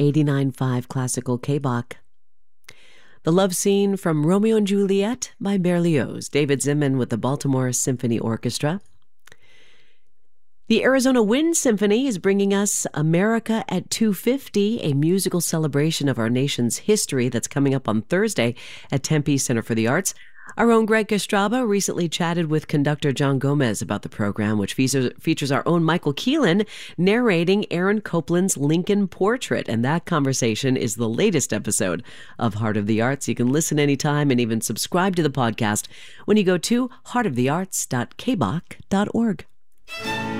89.5 Classical K-Bach. The love scene from Romeo and Juliet by Berlioz, David Zinman with the Baltimore Symphony Orchestra. The Arizona Wind Symphony is bringing us America at 250, a musical celebration of our nation's history that's coming up on Thursday at Tempe Center for the Arts. Our own Greg Kostraba recently chatted with conductor John Gomez about the program, which features our own Michael Keelan narrating Aaron Copland's Lincoln Portrait. And that conversation is the latest episode of Heart of the Arts. You can listen anytime and even subscribe to the podcast when you go to heartofthearts.kbach.org.